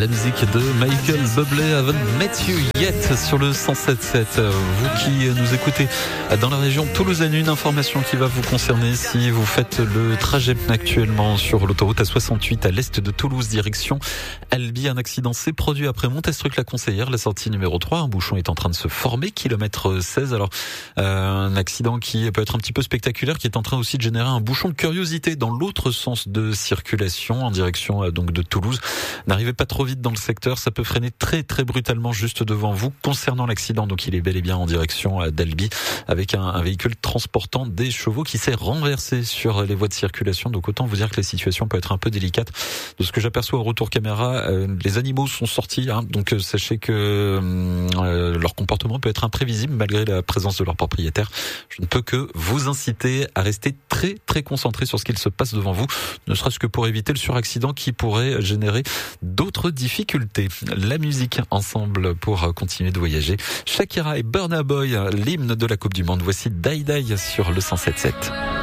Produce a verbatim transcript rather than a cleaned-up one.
La musique de Michael Bublé, Haven't Met You Yet sur le cent sept sept. Vous qui nous écoutez dans la région toulousaine, une information qui va vous concerner si vous faites le trajet actuellement sur l'autoroute A soixante-huit à l'est de Toulouse, direction Albi. Un accident s'est produit après Montestruc-la-Conseillère, la sortie numéro trois. Un bouchon est en train de se former, kilomètre seize. Alors, euh, un accident qui peut être un petit peu spectaculaire, qui est en train aussi de générer un bouchon de curiosité dans l'autre sens de circulation, en direction donc de Toulouse. N'arrivez pas trop vite dans le secteur, ça peut freiner très très brutalement juste devant vous. Concernant l'accident, donc il est bel et bien en direction d'Albi avec un, un véhicule transportant des chevaux qui s'est renversé sur les voies de circulation. Donc autant vous dire que la situation peut être un peu délicate. De ce que j'aperçois au retour caméra, euh, les animaux sont sortis, hein, donc euh, sachez que euh, leur comportement peut être imprévisible malgré la présence de leur propriétaire. Je ne peux que vous inciter à rester très très concentré sur ce qu'il se passe devant vous, ne serait-ce que pour éviter le suraccident qui pourrait générer d'autres difficultés. La musique ensemble pour continuer de voyager. Shakira et Burna Boy, l'hymne de la Coupe du Monde. Voici Die Die sur le cent sept sept.